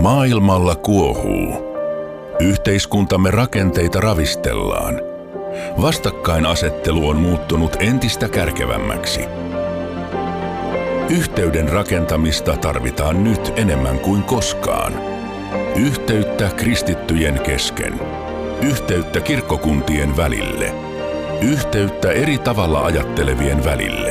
Maailmalla kuohuu. Yhteiskuntamme rakenteita ravistellaan. Vastakkainasettelu on muuttunut entistä kärkevämmäksi. Yhteyden rakentamista tarvitaan nyt enemmän kuin koskaan. Yhteyttä kristittyjen kesken. Yhteyttä kirkkokuntien välille. Yhteyttä eri tavalla ajattelevien välille.